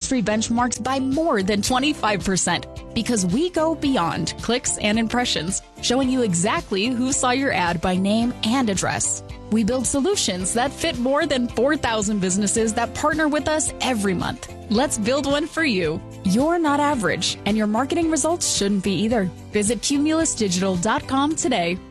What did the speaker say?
industry benchmarks by more than 25%. Because we go beyond clicks and impressions, showing you exactly who saw your ad by name and address. We build solutions that fit more than 4,000 businesses that partner with us every month. Let's build one for you. You're not average, and your marketing results shouldn't be either. Visit cumulusdigital.com today.